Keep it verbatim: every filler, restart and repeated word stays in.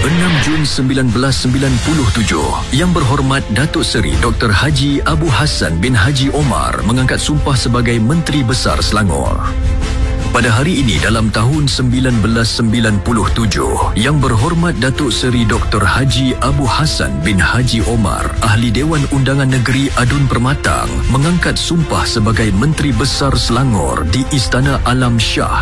enam Jun seribu sembilan ratus sembilan puluh tujuh, Yang Berhormat Datuk Seri Doktor Haji Abu Hassan bin Haji Omar mengangkat sumpah sebagai Menteri Besar Selangor. Pada hari ini dalam tahun seribu sembilan ratus sembilan puluh tujuh, Yang Berhormat Datuk Seri Doktor Haji Abu Hassan bin Haji Omar, Ahli Dewan Undangan Negeri Adun Permatang, mengangkat sumpah sebagai Menteri Besar Selangor di Istana Alam Shah